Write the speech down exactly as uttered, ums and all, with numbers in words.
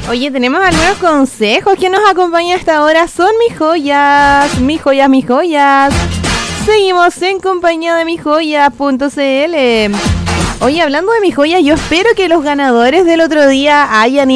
Oye, tenemos algunos consejos que nos acompañan hasta ahora. Son mis joyas, mis joyas, mis joyas. Seguimos en compañía de mis joyas punto c l. Oye, hablando de mis joyas, yo espero que los ganadores del otro día hayan ido